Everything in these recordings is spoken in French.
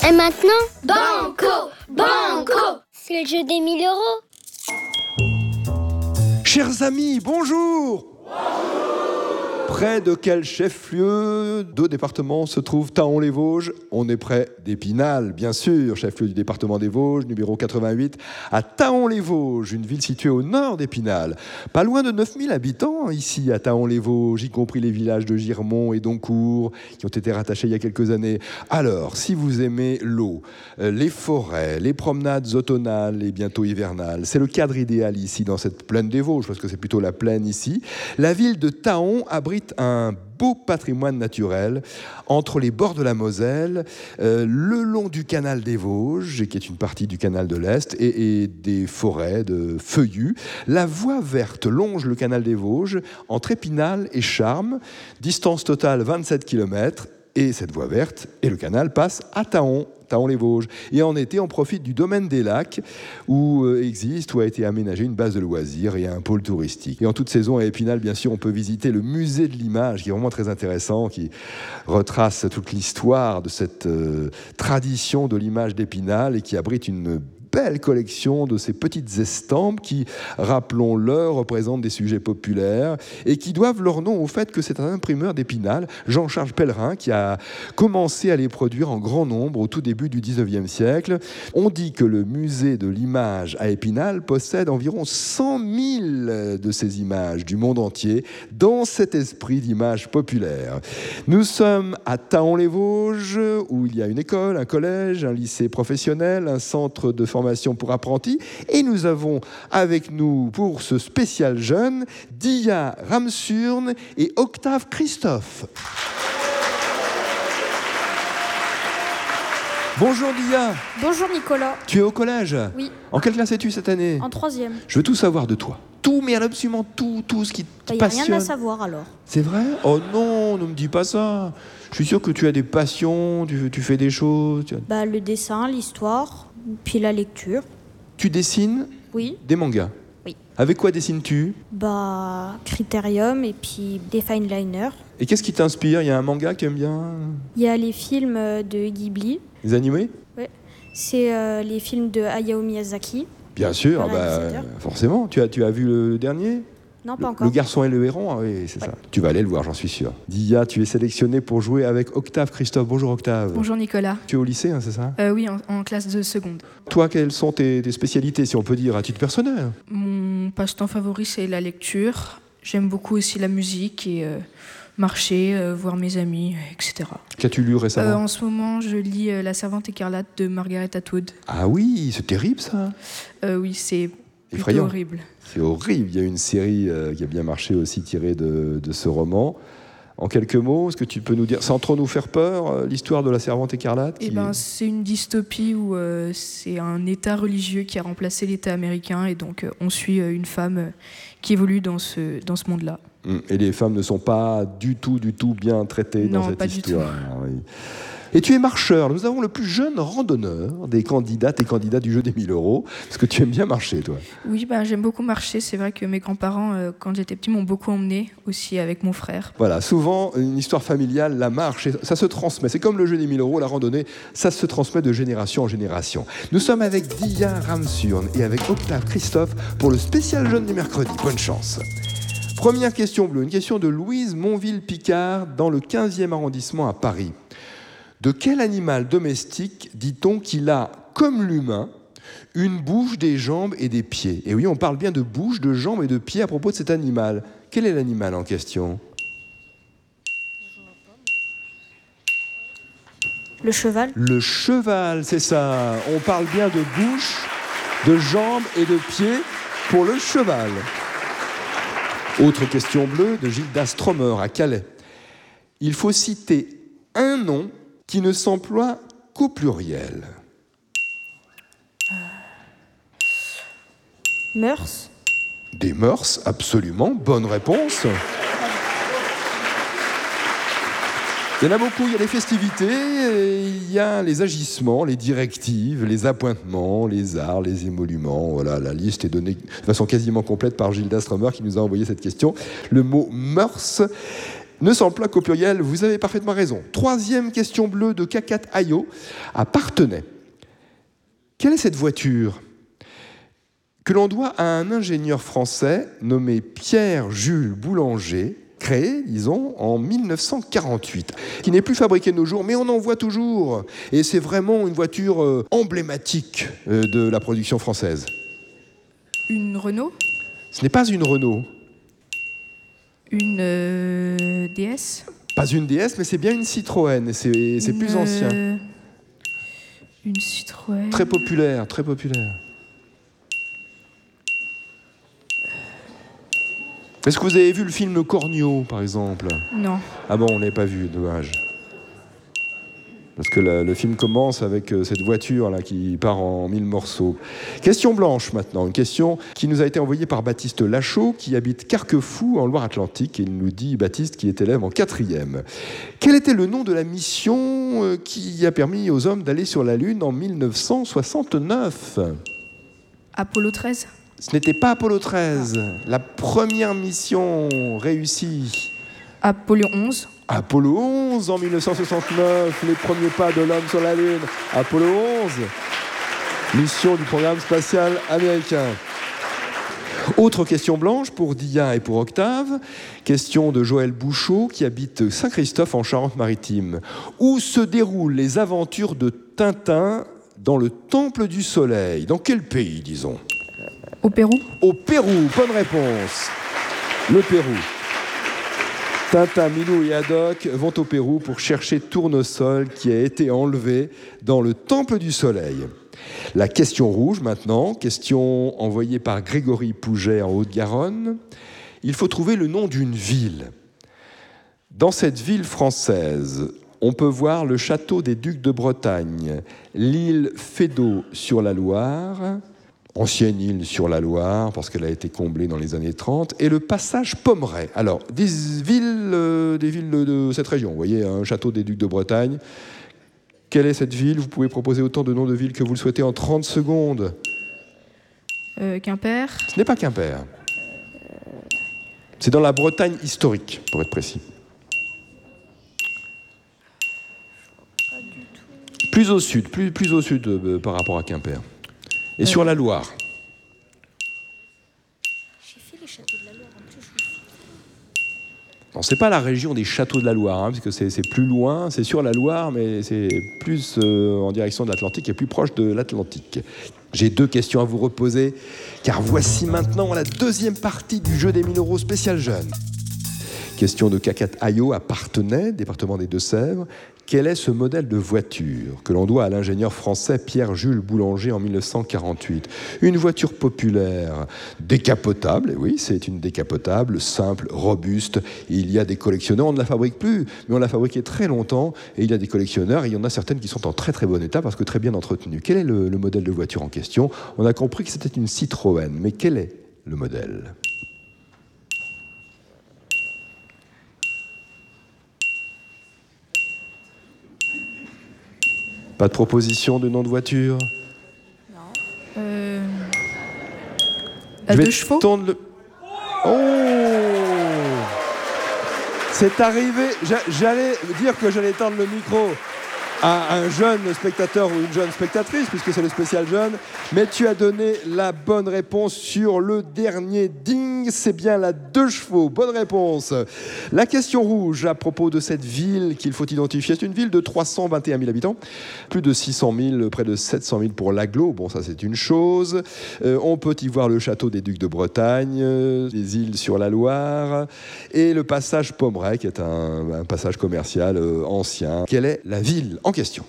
Et maintenant, Banco, banco. C'est le jeu des 1000 euros. Chers amis, bonjour. Près de quel chef-lieu de département se trouve Thaon-les-Vosges? On est près d'Épinal, bien sûr, chef-lieu du département des Vosges, numéro 88, à Thaon-les-Vosges, une ville située au nord d'Épinal. Pas loin de 9000 habitants ici à Thaon-les-Vosges, y compris les villages de Girmont et Doncourt, qui ont été rattachés il y a quelques années. Alors, si vous aimez l'eau, les forêts, les promenades automnales et bientôt hivernales, c'est le cadre idéal ici, dans cette plaine des Vosges, parce que c'est plutôt la plaine ici. La ville de Thaon abrite un beau patrimoine naturel entre les bords de la Moselle, le long du canal des Vosges, qui est une partie du canal de l'Est, et des forêts de feuillus. La voie verte longe le canal des Vosges entre Épinal et Charmes, distance totale 27 km, et cette voie verte et le canal passent à Thaon-les-Vosges. Et en été, on profite du domaine des lacs où existe ou a été aménagée une base de loisirs et un pôle touristique. Et en toute saison, à Épinal, bien sûr, on peut visiter le musée de l'image, qui est vraiment très intéressant, qui retrace toute l'histoire de cette tradition de l'image d'Épinal et qui abrite une belle collection de ces petites estampes qui, rappelons-le, représentent des sujets populaires et qui doivent leur nom au fait que c'est un imprimeur d'Épinal, Jean-Charles Pellerin, qui a commencé à les produire en grand nombre au tout début du 19e siècle. On dit que le musée de l'image à Épinal possède environ 100 000 de ces images du monde entier dans cet esprit d'image populaire. Nous sommes à Thaon-les-Vosges, où il y a une école, un collège, un lycée professionnel, un centre de formation pour apprentis, et nous avons avec nous pour ce spécial jeune Dia Ramsurne et Octave Christophe. Bonjour Dia. Bonjour Nicolas. Tu es au collège? Oui. En quelle classe es-tu cette année? En 3e. Je veux tout savoir de toi. Tout, mais absolument tout ce qui te Il n'y a passionne. rien à savoir alors. C'est vrai? Oh non, ne me dis pas ça. Je suis sûr que tu as des passions, tu fais des choses. Le dessin, l'histoire, puis la lecture. Tu dessines Oui. des mangas? Oui. Avec quoi dessines-tu? Critérium et puis des fine liners. Et qu'est-ce qui t'inspire? Il y a un manga que tu aimes bien? Il y a les films de Ghibli. Les animés? Ouais. C'est les films de Hayao Miyazaki. Bien sûr, Le réalisateur. forcément. Tu as vu le dernier? Non, pas encore. Le garçon et le héron? Ah oui, c'est ça. Tu vas aller le voir, j'en suis sûr. Dia, tu es sélectionné pour jouer avec Octave Christophe. Bonjour Octave. Bonjour Nicolas. Tu es au lycée, c'est ça? Oui, en classe de seconde. Toi, quelles sont tes spécialités, si on peut dire, à titre personnel? Mon passe-temps favori, c'est la lecture. J'aime beaucoup aussi la musique et marcher, voir mes amis, etc. Qu'as-tu lu récemment? En ce moment, je lis La Servante écarlate de Margaret Atwood. Ah oui, c'est terrible ça. Oui, c'est plutôt Effrayant. horrible. C'est horrible. Il y a une série qui a bien marché aussi, tirée de ce roman. En quelques mots, est-ce que tu peux nous dire, sans trop nous faire peur, l'histoire de la Servante écarlate? C'est une dystopie où c'est un État religieux qui a remplacé l'État américain et donc on suit une femme qui évolue dans ce monde-là. Et les femmes ne sont pas du tout bien traitées dans cette pas histoire. du tout. Oui. Et tu es marcheur. Nous avons le plus jeune randonneur des candidates et candidats du jeu des 1000 euros. Parce que tu aimes bien marcher, toi. Oui, j'aime beaucoup marcher. C'est vrai que mes grands-parents, quand j'étais petit, m'ont beaucoup emmené aussi avec mon frère. Voilà, souvent, une histoire familiale, la marche, ça se transmet. C'est comme le jeu des 1000 euros, la randonnée, ça se transmet de génération en génération. Nous sommes avec Dia Ramsurne et avec Octave Christophe pour le spécial jeune du mercredi. Bonne chance. Première question bleue, une question de Louise Monville-Picard dans le 15e arrondissement à Paris. De quel animal domestique dit-on qu'il a, comme l'humain, une bouche, des jambes et des pieds? Et oui, on parle bien de bouche, de jambes et de pieds à propos de cet animal. Quel est l'animal en question? Le cheval. Le cheval, c'est ça. On parle bien de bouche, de jambes et de pieds pour le cheval. Autre question bleue de Gilda Stromer à Calais. Il faut citer un nom qui ne s'emploie qu'au pluriel. Mœurs. Des mœurs, absolument. Bonne réponse. Il y en a beaucoup, il y a les festivités, il y a les agissements, les directives, les appointements, les arts, les émoluments. Voilà, la liste est donnée de façon quasiment complète par Gilda Stromer qui nous a envoyé cette question. Le mot mœurs ne s'emploie qu'au pluriel, vous avez parfaitement raison. Troisième question bleue de Kakat Ayo à Parthenay. Quelle est cette voiture que l'on doit à un ingénieur français nommé Pierre-Jules Boulanger, créé, disons, en 1948, qui n'est plus fabriquée de nos jours, mais on en voit toujours. Et c'est vraiment une voiture emblématique de la production française. Une Renault? Ce n'est pas une Renault. Une DS? Pas une DS, mais c'est bien une Citroën, et c'est plus ancien. Une Citroën. Très populaire, très populaire. Est-ce que vous avez vu le film Cornio, par exemple? Non. Ah bon, on ne l'a pas vu, dommage. Parce que le film commence avec cette voiture là qui part en 1000 morceaux. Question blanche maintenant, une question qui nous a été envoyée par Baptiste Lachaud, qui habite Carquefou en Loire-Atlantique, et il nous dit, Baptiste, qui est élève en 4e. Quel était le nom de la mission qui a permis aux hommes d'aller sur la Lune en 1969? Apollo 13? Ce n'était pas Apollo 13, la première mission réussie. Apollo 11? Apollo 11 en 1969, les premiers pas de l'homme sur la Lune. Apollo 11, mission du programme spatial américain. Autre question blanche pour Dia et pour Octave. Question de Joël Bouchot qui habite Saint-Christophe en Charente-Maritime. Où se déroulent les aventures de Tintin dans le Temple du Soleil? Dans quel pays, disons? Au Pérou? Au Pérou, bonne réponse. Le Pérou. Tintin, Milou et Haddock vont au Pérou pour chercher Tournesol qui a été enlevé dans le Temple du Soleil. La question rouge maintenant, question envoyée par Grégory Pouget en Haute-Garonne. Il faut trouver le nom d'une ville. Dans cette ville française, on peut voir le château des Ducs de Bretagne, l'île Feydeau sur la Loire, ancienne île sur la Loire, parce qu'elle a été comblée dans les années 30, et le passage Pommeraye. Alors, des villes de cette région, vous voyez, un château des Ducs de Bretagne. Quelle est cette ville? Vous pouvez proposer autant de noms de villes que vous le souhaitez en 30 secondes. Quimper? Ce n'est pas Quimper. C'est dans la Bretagne historique, pour être précis. Plus au sud, plus au sud par rapport à Quimper. Et sur la Loire. J'ai fait les châteaux de la Loire en plus. Non, c'est pas la région des châteaux de la Loire, parce que c'est plus loin, c'est sur la Loire, mais c'est plus en direction de l'Atlantique et plus proche de l'Atlantique. J'ai 2 questions à vous reposer, car voici maintenant la deuxième partie du jeu des 1000 € spécial jeune. Question de Kakat Ayo à Parthenay, département des Deux-Sèvres. Quel est ce modèle de voiture que l'on doit à l'ingénieur français Pierre-Jules Boulanger en 1948? Une voiture populaire, décapotable, et oui, c'est une décapotable, simple, robuste. Il y a des collectionneurs, on ne la fabrique plus, mais on l'a fabriquée très longtemps, et il y a des collectionneurs, et il y en a certaines qui sont en très très bon état parce que très bien entretenues. Quel est le modèle de voiture en question? On a compris que c'était une Citroën, mais quel est le modèle? Pas de proposition de nom de voiture? À 2 chevaux? Oh! C'est arrivé. J'allais dire que j'allais tendre le micro à un jeune spectateur ou une jeune spectatrice, puisque c'est le spécial jeune, mais tu as donné la bonne réponse sur le dernier ding, c'est bien la 2 chevaux, bonne réponse. La question rouge à propos de cette ville qu'il faut identifier, c'est une ville de 321 000 habitants, plus de 600 000, près de 700 000 pour l'Aglo, bon ça c'est une chose, on peut y voir le château des Ducs de Bretagne, les îles sur la Loire, et le passage Pommeraye, qui est un passage commercial ancien. Quelle est la ville en question?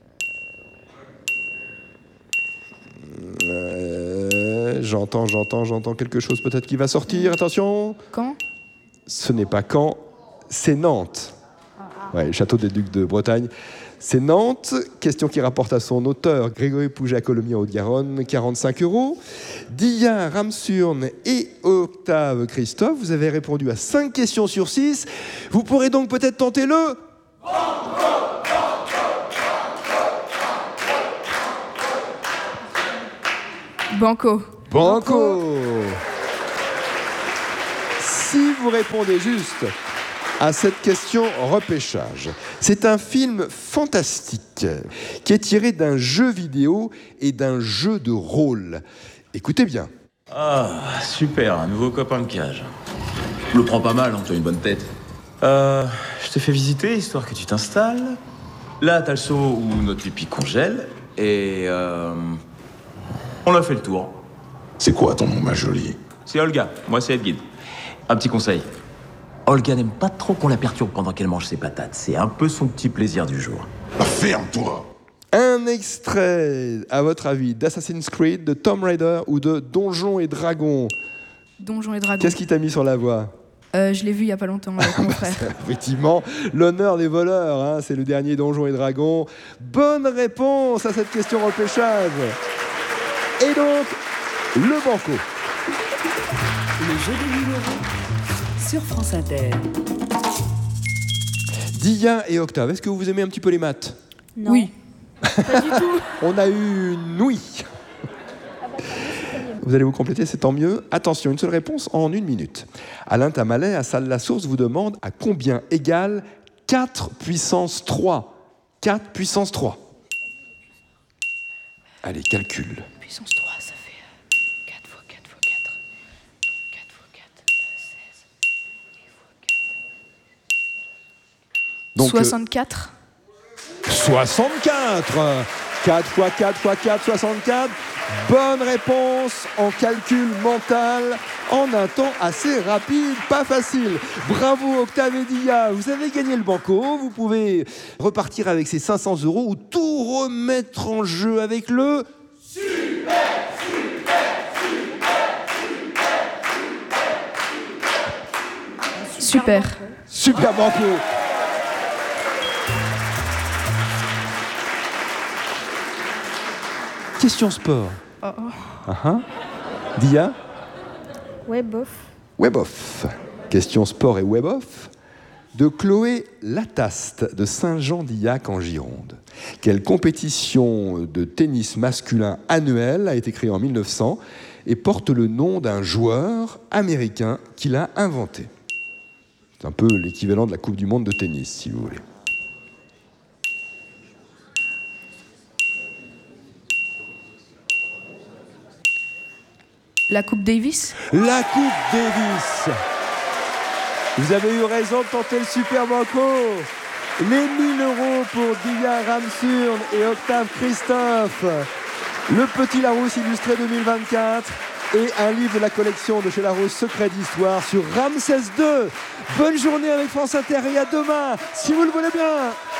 J'entends quelque chose peut-être qui va sortir. Attention. Caen? Ce n'est pas Caen, c'est Nantes. Ouais, le château des Ducs de Bretagne. C'est Nantes. Question qui rapporte à son auteur, Grégory Pouget à Colomiers en Haute-Garonne, 45 €. Dia, Ramsurne et Octave Christophe, vous avez répondu à 5 questions sur 6. Vous pourrez donc peut-être tenter le... Banco. Banco. Si vous répondez juste à cette question repêchage. C'est un film fantastique qui est tiré d'un jeu vidéo et d'un jeu de rôle. Écoutez bien. Ah, super, un nouveau copain de cage. Je le prends pas mal, hein, tu as une bonne tête. Je te fais visiter, histoire que tu t'installes. Là, t'as le seau où notre pipi congèle. Et on a fait le tour. C'est quoi ton nom, ma jolie? C'est Olga, moi c'est Edguide. Un petit conseil. Olga n'aime pas trop qu'on la perturbe pendant qu'elle mange ses patates. C'est un peu son petit plaisir du jour. Bah, ferme-toi! Un extrait, à votre avis, d'Assassin's Creed, de Tomb Raider ou de Donjons et Dragons? Donjons et Dragons. Qu'est-ce qui t'a mis sur la voie? Je l'ai vu il y a pas longtemps avec mon frère. Effectivement, l'honneur des voleurs, hein, c'est le dernier Donjons et Dragons. Bonne réponse à cette question repêchage. Et donc, le banco. Le jeu des 1000 € sur France Inter. Dia et Octave, est-ce que vous aimez un petit peu les maths? Non. Oui. Pas du tout. On a eu une oui. Vous allez vous compléter, c'est tant mieux. Attention, une seule réponse en 1 minute. Alain Tamalet, à Salle-la-Source, vous demande à combien égale 4 puissance 3 ? 4 puissance 3. Allez, calcul. Puissance 3, ça fait 4 fois 4 fois 4. 4 fois 4, 16. 8 fois 4. Donc, 64. 64. 4 fois 4 fois 4, 64. Bonne réponse en calcul mental en un temps assez rapide, pas facile. Bravo Octave et Dia, vous avez gagné le banco. Vous pouvez repartir avec ces 500 € ou tout remettre en jeu avec le... Super. Super banco. Question sport. Dia? Ouais, bof. Web-off. Question sport et web-off de Chloé Lataste de Saint-Jean-d'Illac en Gironde. Quelle compétition de tennis masculin annuelle a été créée en 1900 et porte le nom d'un joueur américain qui l'a inventé? C'est un peu l'équivalent de la Coupe du Monde de tennis, si vous voulez. La Coupe Davis. La Coupe Davis. Vous avez eu raison de tenter le super banco. Les 1000 € pour Dia Ramsurn et Octave Christophe. Le Petit Larousse illustré 2024 et un livre de la collection de chez Larousse, Secret d'Histoire sur Ramsès II. Bonne journée avec France Inter et à demain, si vous le voulez bien.